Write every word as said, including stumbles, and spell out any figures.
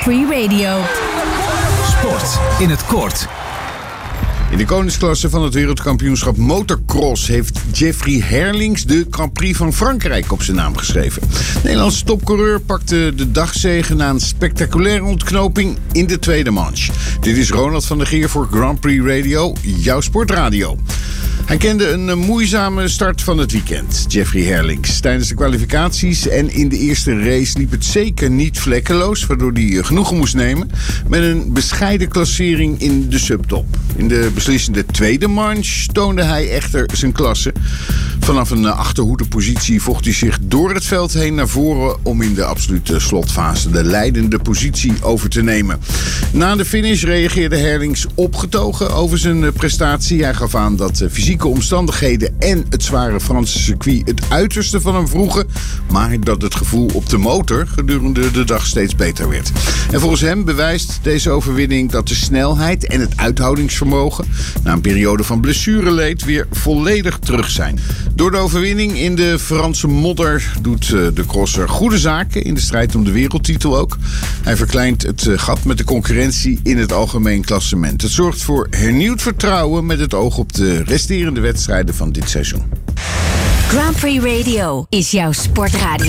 Prix Radio. Sport in het kort. In de koningsklasse van het wereldkampioenschap motocross heeft Jeffrey Herlings de Grand Prix van Frankrijk op zijn naam geschreven. De Nederlandse topcoureur pakte de dagzege na een spectaculaire ontknoping in de tweede manche. Dit is Ronald van der Geer voor Grand Prix Radio, jouw sportradio. Hij kende een moeizame start van het weekend, Jeffrey Herlings. Tijdens de kwalificaties en in de eerste race liep het zeker niet vlekkeloos, waardoor hij genoegen moest nemen met een bescheiden klassering in de subtop. In de beslissende tweede manche toonde hij echter zijn klasse. Vanaf een achterhoedepositie vocht hij zich door het veld heen naar voren om in de absolute slotfase de leidende positie over te nemen. Na de finish reageerde Herlings opgetogen over zijn prestatie. Hij gaf aan dat fysieke omstandigheden en het zware Franse circuit het uiterste van hem vroegen, maar dat het gevoel op de motor gedurende de dag steeds beter werd. En volgens hem bewijst deze overwinning dat de snelheid en het uithoudingsvermogen na een periode van blessureleed weer volledig terug zijn. Door de overwinning in de Franse modder doet de crosser goede zaken in de strijd om de wereldtitel ook. Hij verkleint het gat met de concurrentie in het algemeen klassement. Het zorgt voor hernieuwd vertrouwen met het oog op de resterende wedstrijden van dit seizoen. Grand Prix Radio is jouw sportradio.